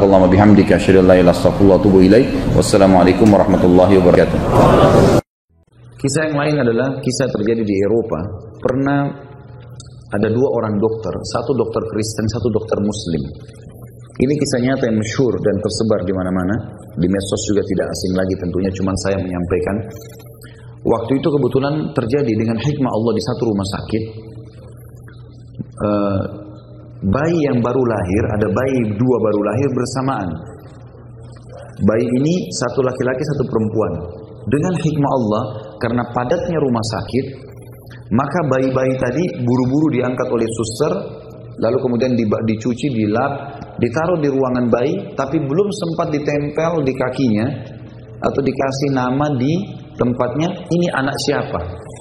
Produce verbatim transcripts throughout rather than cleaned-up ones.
subhanakallahumma bihamdika asyhadu an la ilaha illa anta astaghfiruka wa atubu ilaik. Wassalamualaikum warahmatullahi wabarakatuh. Kisah yang lain adalah kisah terjadi di Eropa. Pernah ada dua orang dokter, satu dokter Kristen, satu dokter Muslim. Ini kisah nyata yang masyhur dan tersebar di mana-mana. Di medsos juga tidak asing lagi tentunya, cuman saya menyampaikan. Waktu itu kebetulan terjadi dengan hikmah Allah di satu rumah sakit. Uh, bayi yang baru lahir, ada bayi dua baru lahir bersamaan. Bayi ini satu laki-laki, satu perempuan. Dengan hikmah Allah, karena padatnya rumah sakit, maka bayi-bayi tadi buru-buru diangkat oleh suster, lalu kemudian dicuci, dilap, ditaruh di ruangan bayi, tapi belum sempat ditempel di kakinya, atau dikasih nama di tempatnya, ini anak siapa.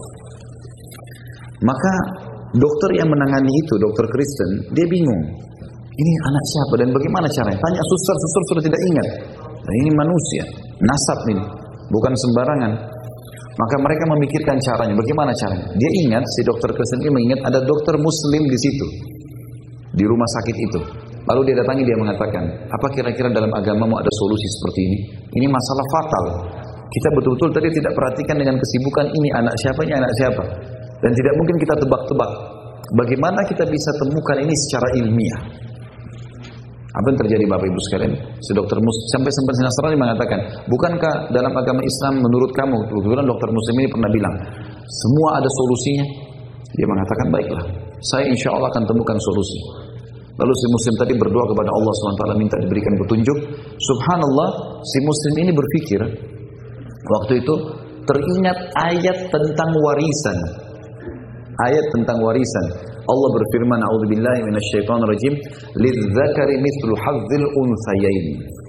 Maka dokter yang menangani itu, dokter Kristen, dia bingung, ini anak siapa dan bagaimana caranya. Tanya suster, suster sudah tidak ingat. Nah, ini manusia, nasab ini, bukan sembarangan. Maka mereka memikirkan caranya, bagaimana caranya. Dia ingat, si dokter Kristen ini mengingat ada dokter Muslim di situ, di rumah sakit itu. Lalu dia datangi, dia mengatakan, apa kira-kira dalam agamamu ada solusi seperti ini? Ini masalah fatal. Kita betul-betul tadi tidak perhatikan dengan kesibukan, ini anak siapa, ini anak siapa. Dan tidak mungkin kita tebak-tebak. Bagaimana kita bisa temukan ini secara ilmiah? Apa yang terjadi Bapak Ibu sekalian? Si dokter Muslim, sampai sampai Nasrani mengatakan, bukankah dalam agama Islam menurut kamu, kebetulan dokter Muslim ini pernah bilang, semua ada solusinya? Dia mengatakan, baiklah, saya insya Allah akan temukan solusi. Lalu si Muslim tadi berdoa kepada Allah subhanahu wa taala, minta diberikan petunjuk. Subhanallah, si Muslim ini berpikir, waktu itu teringat ayat tentang warisan. Ayat tentang warisan. Allah berfirman, a'udzubillahi minasyaitonirrajim, lidzakari mithlu hadzil unthayain.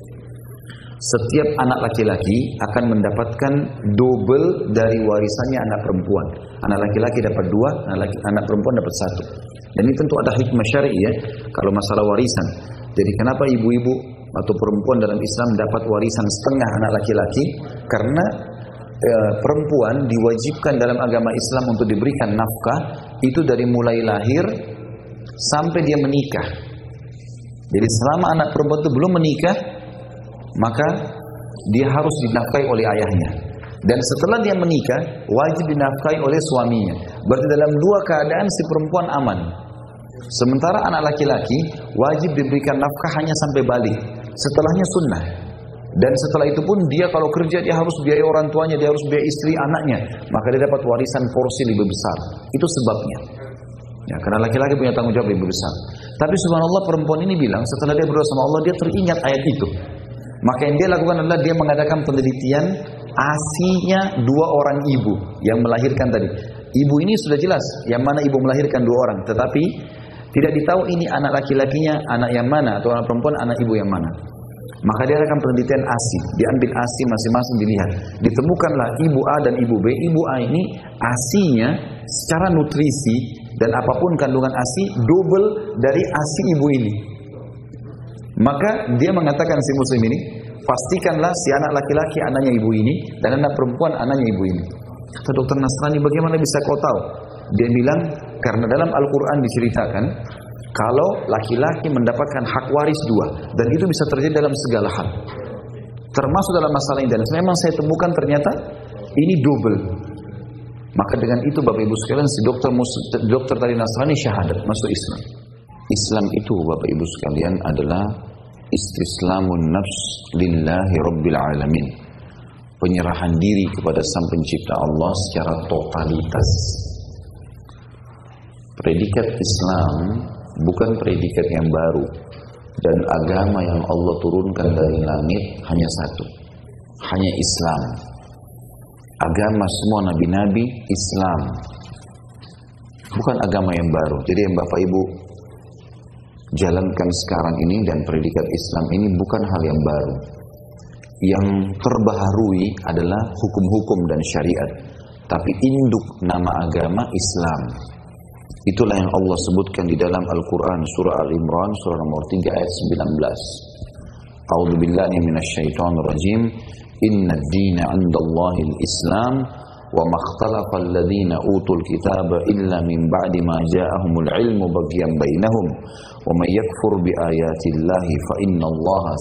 Setiap anak laki-laki akan mendapatkan double dari warisannya anak perempuan. Anak laki-laki dapat dua, anak, laki, anak perempuan dapat satu. Dan ini tentu ada hikmah syar'i ya, kalau masalah warisan. Jadi kenapa ibu-ibu atau perempuan dalam Islam dapat warisan setengah anak laki-laki? Karena e, perempuan diwajibkan dalam agama Islam untuk diberikan nafkah itu dari mulai lahir sampai dia menikah. Jadi selama anak perempuan itu belum menikah, maka dia harus dinafkahi oleh ayahnya. Dan setelah dia menikah, wajib dinafkahi oleh suaminya. Berarti dalam dua keadaan si perempuan aman. Sementara anak laki-laki wajib diberikan nafkah hanya sampai balik. Setelahnya sunnah. Dan setelah itu pun dia kalau kerja dia harus biaya orang tuanya, dia harus biaya istri anaknya. Maka dia dapat warisan porsi lebih besar. Itu sebabnya. Ya, karena laki-laki punya tanggung jawab lebih besar. Tapi subhanallah perempuan ini bilang setelah dia berdoa sama Allah, dia teringat ayat itu. Maka yang dia lakukan adalah dia mengadakan penelitian asinya dua orang ibu yang melahirkan tadi. Ibu ini sudah jelas yang mana ibu melahirkan dua orang, tetapi tidak ditahu ini anak laki-lakinya anak yang mana atau anak perempuan anak ibu yang mana. Maka dia akan penelitian asi, diambil asi masing-masing dilihat. Ditemukanlah ibu A dan ibu B. Ibu A ini asinya secara nutrisi dan apapun kandungan asi double dari asi ibu ini. Maka dia mengatakan si Muslim ini, pastikanlah si anak laki-laki anaknya ibu ini dan anak perempuan anaknya ibu ini. Kata dokter Nasrani, bagaimana bisa kau tahu? Dia bilang, karena dalam Al-Quran diceritakan kalau laki-laki mendapatkan hak waris dua, dan itu bisa terjadi dalam segala hal, termasuk dalam masalah ini. Dan memang saya temukan ternyata ini double. Maka dengan itu Bapak Ibu sekalian, si dokter dokter tadi Nasrani syahadat masuk Islam. Islam itu Bapak Ibu sekalian adalah istislamun nafs lillahi rabbil alamin. Penyerahan diri kepada Sang Pencipta Allah secara totalitas. Predikat Islam bukan predikat yang baru, dan agama yang Allah turunkan dari langit hanya satu, hanya Islam. Agama semua nabi-nabi Islam, bukan agama yang baru. Jadi yang Bapak Ibu jalankan sekarang ini dan predikat Islam ini bukan hal yang baru. Yang terbaharui adalah hukum-hukum dan syariat, tapi induk nama agama Islam. Itulah yang Allah sebutkan di dalam Al-Quran surah Al-Imran surah nomor tiga ayat sembilan belas. A'udzu billahi minasyaitonir rajim. Inna ad-dina 'indallahi al-Islam wa ma ikhtalafa alladziina utul kitaba illa min ba'di ma ja'ahumul 'ilmu baghyan bainahum wa may yakfur bi ayatillahi fa innallaha